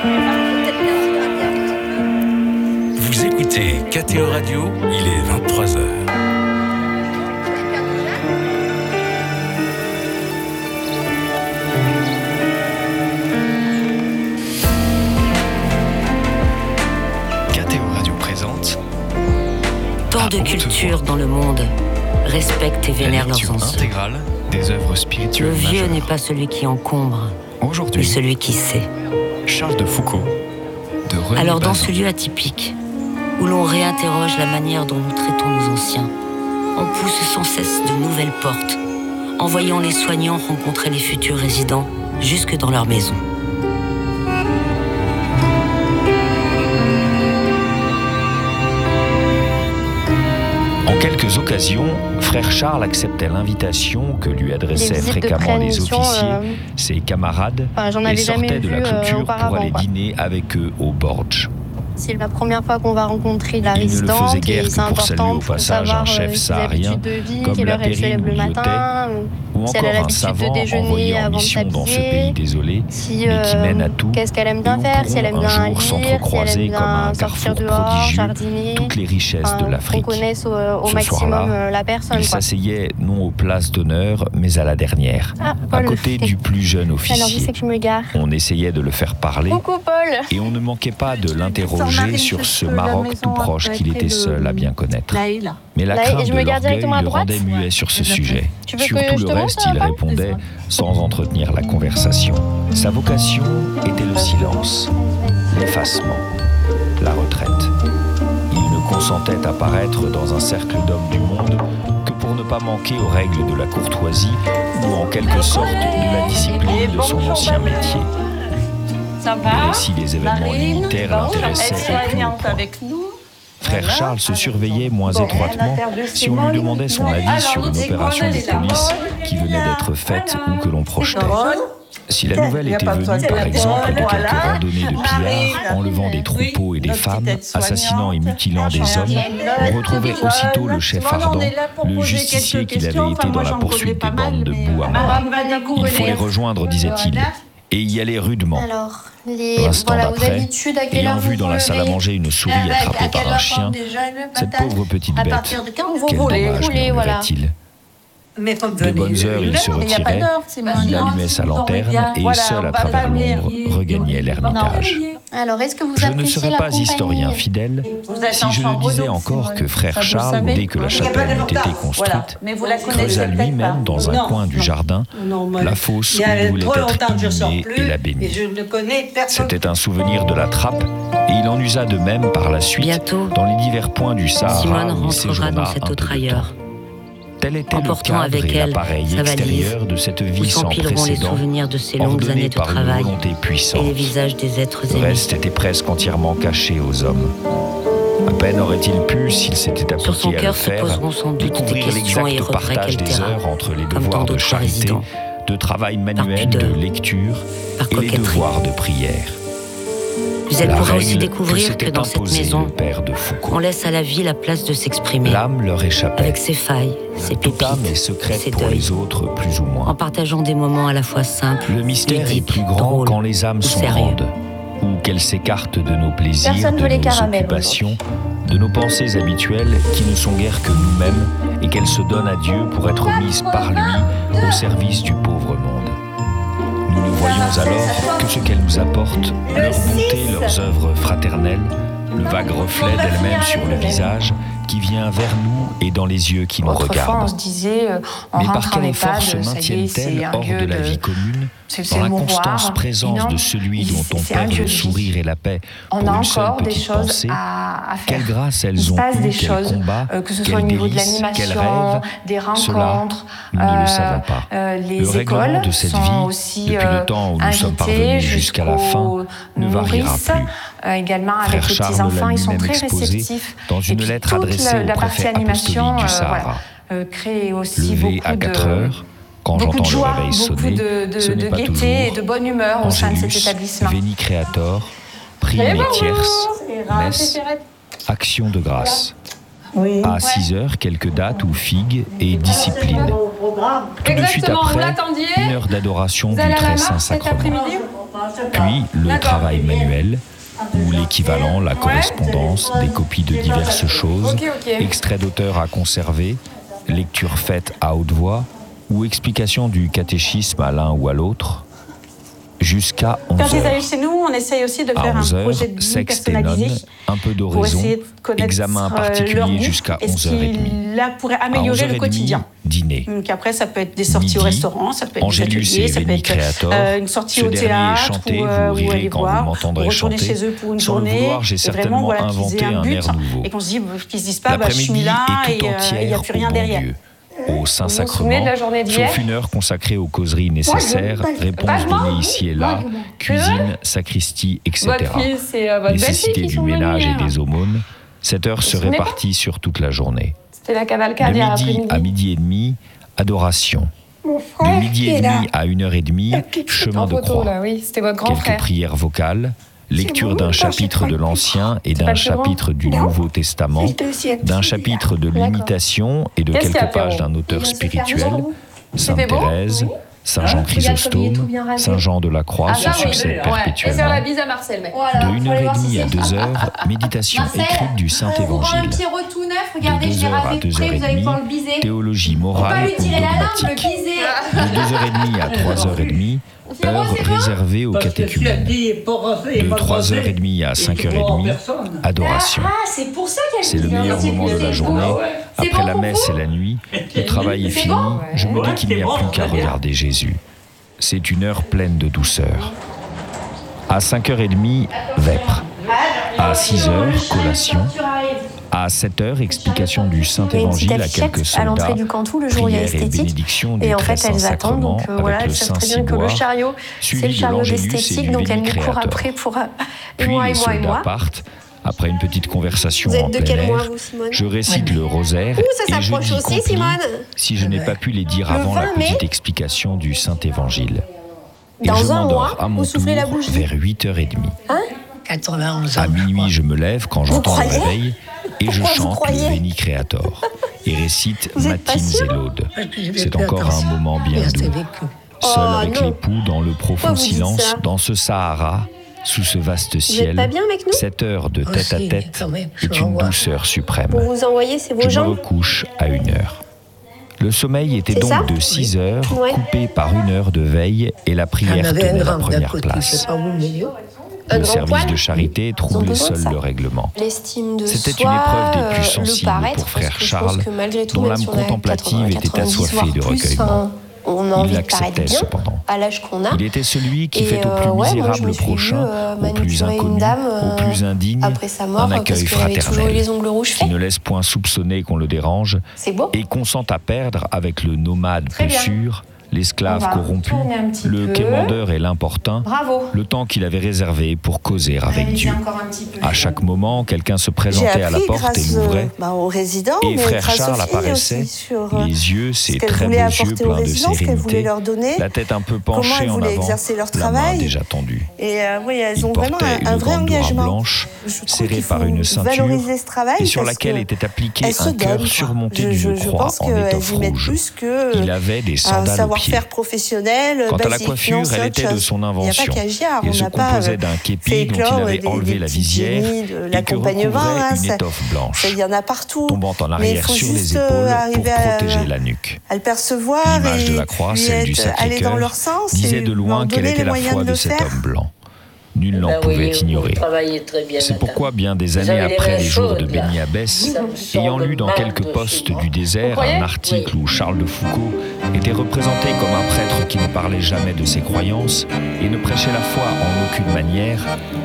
Vous écoutez KTO Radio, il est 23h. KTO Radio présente Tant de cultures dans le monde respectent et vénèrent leurs anciens. Intégrale des œuvres spirituelles. Le vieux majeures. n'est pas celui qui encombre, mais Aujourd'hui, celui qui sait. Charles de Foucault, de René Alors dans Bazin. ce lieu atypique, où l'on réinterroge la manière dont nous traitons nos anciens, on pousse sans cesse de nouvelles portes, en voyant les soignants rencontrer les futurs résidents jusque dans leur maison. En quelques occasions, frère Charles acceptait l'invitation que lui adressaient fréquemment les officiers, ses camarades, j'en et avais jamais sortait de la vu culture auparavant, pour aller quoi. dîner avec eux au Borge. C'est la première fois qu'on va rencontrer la Il ne le résidente faisait guère et que c'est pour saluer important au pour passage savoir un chef ses saharien, habitudes de vie, comme quelle heure la elle se lève le Périne ou matin, ou si elle a encore un l'habitude savant de déjeuner envoyé en avant de mission dans ce s'habiller, pays désolé, si, mais qui mène à tout, qu'est-ce qu'elle aime bien et où faire, si elle aime pourront bien un lire, jour si elle s'entrecroiser aime comme un bien sortir carrefour dehors, prodigieux jardiner, toutes les richesses de qu'on l'Afrique. connaisse au Ce maximum soir-là, la personne. Il quoi. s'asseyait non aux places d'honneur, mais à la dernière, Ah, à Paul. côté du plus jeune Alors je officier. sais que je me gare. On essayait de le faire parler, Coucou Paul. et on ne manquait pas de l'interroger sur ce Maroc tout proche qu'il était seul à bien connaître. Mais la Là, et crainte je de me garde l'orgueil directement à le droite. rendait muet sur ce sujet. Tu veux Sur que tout je le te reste, montre, il Paul répondait sans entretenir la conversation. Sa vocation était le silence, l'effacement, la retraite. Il ne consentait à paraître dans un cercle d'hommes du monde que pour ne pas manquer aux règles de la courtoisie ou en quelque sorte de la discipline de son ancien métier. Ça Les va récits des événements militaires l'intéressaient au plus haut point. avec nous. Frère Charles se surveillait moins étroitement si on lui demandait son avis sur une opération de police qui venait d'être faite ou que l'on projetait. Si la nouvelle était venue, par exemple, de quelques randonnées de pillards, enlevant des troupeaux et des femmes, assassinant et mutilant des hommes, on retrouvait aussitôt le chef ardent, le justicier qu'il avait été dans la poursuite des bandes de Bouhamara. Il faut les rejoindre, disait-il, et y aller rudement. Alors, L'instant voilà, vos d'après, habitudes, à quelle heure ayant vu vous dans la salle à levez manger une souris attrapée par un chien, cette pauvre petite bête, quel dommage, murmurait-il. Mais faut De bonnes heures, il se retirait, il allumait sa lanterne et seul à travers l'ombre regagnait l'ermitage. Alors, est-ce que vous Je ne appréciez serais la pas compagnie historien fidèle si je ne disais encore que frère Charles, dès que la chapelle eut été construite, creusa lui-même dans un coin du jardin la fosse où il voulait être inhumé et la bénit. C'était un souvenir de la trappe et il en usa de même par la suite Bientôt, dans les divers points du Sahara Simone où il rentrera séjourna dans un cet peu autre de temps. ailleurs, Tel était le emportant cadre avec et elle l'appareil sa valise, extérieur de cette où vie sans s'empileront les précédent, souvenirs de ces longues ordonnée années de par une travail volonté et puissante. les visages des êtres Le aimés. reste était presque entièrement caché aux hommes. À peine aurait-il pu, s'il s'était Sur son appliqué à le cœur se faire, poseront sans doute des découvrir questions et l'exact regrets partage qu'elle des taira, heures entre les comme devoirs tant de d'autres charité, résidents, de travail manuel, de pudeur, lecture par et les coquetterie. devoirs de prière. Puis elle La pourra aussi règle découvrir que s'était dans cette imposée maison, le père de Foucault. on laisse à la vie la place de s'exprimer, L'âme leur échappait. avec ses failles, ses Toute âme est pépites, secrète ses pour deuils, les autres, plus ou moins. en partageant des moments à la fois simples, Le mystère est ludiques, plus grand drôles quand les âmes ou sont sérieux. grandes, ou qu'elles s'écartent de nos plaisirs, Personne de veut les nos caramels occupations, de nos pensées habituelles qui ne sont guère que nous-mêmes, et qu'elles se donnent à Dieu pour être mises par lui au service du pauvre monde. Nous ne voyons alors que ce qu'elles nous apportent, leur bonté, leurs œuvres fraternelles, le vague reflet d'elles-mêmes sur le visage qui vient vers nous et dans les yeux qui nous Autrefois, on regardent. se disait, on Mais par rentre en quel effort EHPAD, se ça y est, maintiennent-elles c'est un hors lieu de la vie commune, c'est dans la le mouroir. constance présence Non, de celui dont on c'est un perd lieu le de vie. sourire et la paix pour On a une seule encore des petite choses pensée? à faire. Quelle grâce Il elles se ont passe eu, des quel choses, combat, que ce quel soit au niveau de délice, quel l'animation, rêve. des Cela, rencontres. nous ne le savons pas. Les Le règlement écoles de cette sont vie, aussi depuis le temps où nous sommes invitées parvenus jusqu'à la fin, jusqu'aux ne variera nourrices, plus. également Frère avec les Charles petits-enfants, l'a ils sont lui-même très exposé réceptifs. dans une Et puis lettre toute adressée au la partie préfet animation, apostolique du Sahara. crée aussi Levé beaucoup à 4 heures, quand beaucoup de j'entends le joie, réveil beaucoup sonner, de ce n'est pas gaieté toujours et de bonne humeur au sein de cet Angelus, établissement. Veni Creator, prime et tierce, messe, action de grâce. À 6 heures, quelques dates ou figues et discipline. Tout de suite Exactement, vous après, l'attendiez. une heure d'adoration Vous du allez à la très marche saint cet sacrement. après-midi? Puis le travail manuel, ou l'équivalent, la correspondance, des copies de diverses choses, extraits d'auteurs à conserver, lecture faite à haute voix, ou explication du catéchisme à l'un ou à l'autre, jusqu'à 11h. Quand ils arrivent chez nous, on essaye aussi de faire un projet de vie personnalisé. Un peu d'oraison, examen particulier jusqu'à 11h30. Là, pourrait améliorer le quotidien. Dîner. Donc après, ça peut être des sorties au restaurant, ça peut être des ateliers, ça peut être une sortie au théâtre, ou aller voir, ou retourner chez eux pour une journée. J'ai certainement inventé un air nouveau. Et qu'on se dise pas, je suis là et il n'y a plus rien derrière. Au Saint-Sacrement, sauf une heure consacrée aux causeries nécessaires, réponses données ici et là, cuisine, sacristie, etc. Nécessité du ménage et des aumônes, cette heure se répartit sur toute la journée. C'était la cavalcade de midi à midi et demi, adoration. De midi et demi à 1h30, chemin de croix. Quelques prières vocales, lecture d'un chapitre de l'Ancien et d'un chapitre du Nouveau Testament, d'un chapitre de l'Imitation et de quelques pages d'un auteur spirituel, Sainte Thérèse, Saint Jean Chrysostome, Saint Jean de la Croix se succèdent perpétuellement. De 1h30 à 2h, méditation écrite du Saint-Évangile. De 2h à 2h30, théologie morale ou dogmatique. De 2h30 à 3h30, heure réservée aux catéchumènes. De 3h30 à 5h30, adoration. C'est le meilleur moment de la journée. Après la messe et la nuit, le travail est fini. Je me dis qu'il n'y a plus qu'à regarder Jésus. C'est une heure pleine de douceur. À 5h30, vêpres. À 6h, collation. À 7h, explication du Saint-Évangile à quelques soldats, à l'entrée du Cantou, le jour où il y a l'esthétique. Et en fait, elles attendent. Donc voilà, elles savent très bien que le chariot, c'est le chariot d'esthétique. Donc elles nous courent après pour moi et moi. Partent. Après une petite conversation en plein air, je récite le rosaire et je dis compris si je n'ai pas pu les dire avant la petite explication du Saint-Évangile. Et je m'endors à mon tour vers 8h30. À minuit, je me lève quand j'entends le réveil et je chante le Veni Creator et récite matines et laudes. C'est encore un moment bien doux. Seul avec l'époux dans le profond silence, dans ce Sahara, sous ce vaste ciel, cette heure de tête à tête est une douceur suprême. Je me recouche à 1h. Le sommeil était donc de 6 heures, coupé par 1 heure de veille et la prière tenait la première place. Le service de charité troublait seul le règlement. C'était une épreuve des plus sensibles pour frère Charles, dont l'âme contemplative était assoiffée de recueillement. Il l'acceptait cependant. Il était celui qui fait au plus misérable prochain, au plus inconnu, au plus indigne, un accueil fraternel, qui ne laisse point soupçonner qu'on le dérange et consent à perdre avec le nomade peu sûr, l'esclave corrompu, le quémandeur et l'importun, le temps qu'il avait réservé pour causer avec Dieu. À chaque moment, quelqu'un se présentait à la porte et l'ouvrait, et frère Charles apparaissait, les yeux, ses très beaux yeux pleins de sérénité, la tête un peu penchée en avant, la main déjà tendue. Il portait une grande doire blanche, serrée par une ceinture, et sur laquelle était appliqué un cœur surmonté d'une croix en étoffe rouge. Il avait des sandales aux pieds. Quant à la coiffure, elle était de son invention et se composait d'un képi dont il avait enlevé la visière et que recouvrait une étoffe blanche, tombant en arrière sur les épaules pour protéger la nuque. L'image de la croix, celle du Sacré-Cœur, disait de loin quelle était la foi de cet homme blanc. Nul n'en pouvait ignorer. C'est pourquoi bien des années après les jours de Béni Abbès, ayant lu dans quelques postes du désert un article où Charles de Foucauld était représenté comme un prêtre qui ne parlait jamais de ses croyances et ne prêchait la foi en aucune manière,